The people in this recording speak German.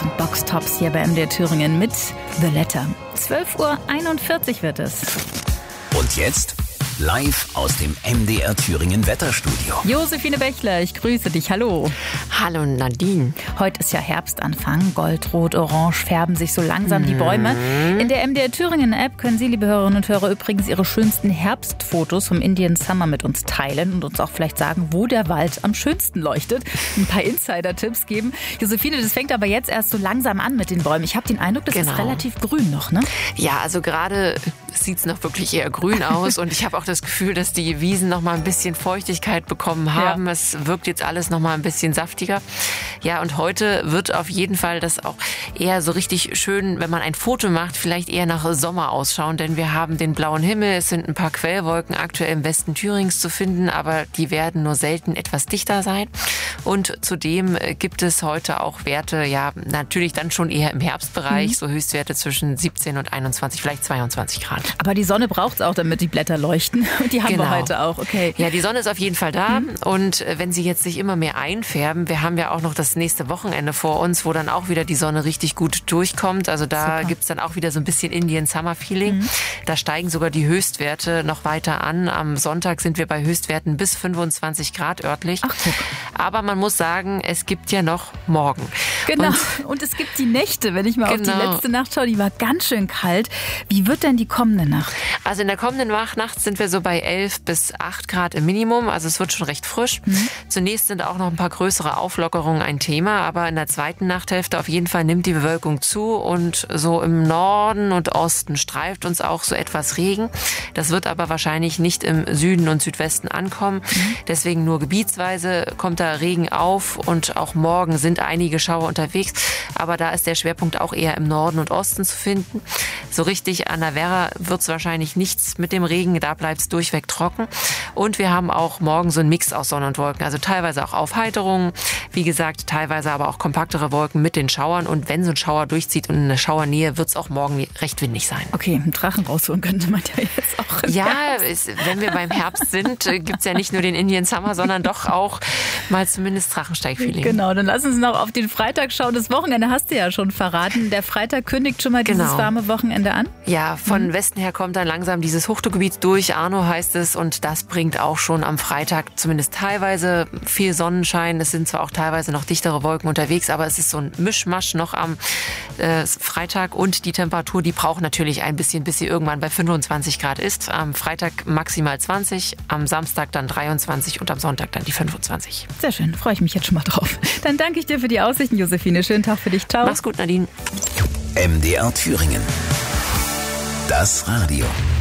Boxtops hier bei MDR Thüringen mit The Letter. 12:41 Uhr wird es. Und jetzt live aus dem MDR Thüringen Wetterstudio. Josephine Bächler, ich grüße dich. Hallo. Hallo Nadine. Heute ist ja Herbstanfang. Gold, Rot, Orange färben sich so langsam die Bäume. In der MDR Thüringen App können Sie, liebe Hörerinnen und Hörer, übrigens Ihre schönsten Herbstfotos vom Indian Summer mit uns teilen und uns auch vielleicht sagen, wo der Wald am schönsten leuchtet. Ein paar Insider-Tipps geben. Josephine, das fängt aber jetzt erst so langsam an mit den Bäumen. Ich habe den Eindruck, das ist relativ grün noch, ne? Ja, also gerade sieht es noch wirklich eher grün aus und ich habe auch das Gefühl, dass die Wiesen noch mal ein bisschen Feuchtigkeit bekommen haben. Ja. Es wirkt jetzt alles noch mal ein bisschen saftiger. Ja, und heute wird auf jeden Fall das auch eher so richtig schön, wenn man ein Foto macht, vielleicht eher nach Sommer ausschauen, denn wir haben den blauen Himmel, es sind ein paar Quellwolken aktuell im Westen Thürings zu finden, aber die werden nur selten etwas dichter sein. Und zudem gibt es heute auch Werte, ja, natürlich dann schon eher im Herbstbereich, so Höchstwerte zwischen 17 und 21, vielleicht 22 Grad. Aber die Sonne braucht es auch, damit die Blätter leuchten. Und die haben wir heute auch, okay. Ja, die Sonne ist auf jeden Fall da. Und wenn sie jetzt sich immer mehr einfärben, wir haben ja auch noch das nächste Wochenende vor uns, wo dann auch wieder die Sonne richtig gut durchkommt. Also da gibt es dann auch wieder so ein bisschen Indian Summer Feeling. Da steigen sogar die Höchstwerte noch weiter an. Am Sonntag sind wir bei Höchstwerten bis 25 Grad örtlich. Ach, guck. Aber man muss sagen, es gibt ja noch morgen. Genau. Und es gibt die Nächte. Wenn ich mal auf die letzte Nacht schaue, die war ganz schön kalt. Wie wird denn die kommende Nacht? Also in der kommenden Nacht sind wir so bei 11 bis 8 Grad im Minimum. Also es wird schon recht frisch. Zunächst sind auch noch ein paar größere Auflockerungen ein Thema. Aber in der zweiten Nachthälfte auf jeden Fall nimmt die Bewölkung zu. Und so im Norden und Osten streift uns auch so etwas Regen. Das wird aber wahrscheinlich nicht im Süden und Südwesten ankommen. Deswegen nur gebietsweise kommt da Regen auf. Und auch morgen sind einige Schauer unterwegs. Aber da ist der Schwerpunkt auch eher im Norden und Osten zu finden. So richtig an der Werra wird es wahrscheinlich nichts mit dem Regen. Da bleibt es durchweg trocken. Und wir haben auch morgen so einen Mix aus Sonne und Wolken. Also teilweise auch Aufheiterungen. Wie gesagt, teilweise aber auch kompaktere Wolken mit den Schauern. Und wenn so ein Schauer durchzieht und in der Schauernähe, wird es auch morgen recht windig sein. Okay, einen Drachen rausholen könnte man ja jetzt auch. Ja, wenn wir beim Herbst sind, gibt es ja nicht nur den Indian Summer, sondern doch auch mal zumindest Drachensteig-Feeling. Genau, dann lass uns noch auf den Freitag schauen. Das Wochenende hast du ja schon verraten. Der Freitag kündigt schon mal dieses warme Wochenende an. Ja, von Westen her kommt dann langsam dieses Hochdruckgebiet durch. Arno heißt es, und das bringt auch schon am Freitag zumindest teilweise viel Sonnenschein. Es sind zwar auch teilweise noch dichtere Wolken unterwegs, aber es ist so ein Mischmasch noch am Freitag, und die Temperatur, die braucht natürlich ein bisschen, bis sie irgendwann bei 25 Grad ist. Am Freitag maximal 20, am Samstag dann 23 und am Sonntag dann die 25. Sehr schön, freue ich mich jetzt schon mal drauf. Dann danke ich dir für die Aussichten, Josephine. Schönen Tag für dich. Ciao. Mach's gut, Nadine. MDR Thüringen. Das Radio.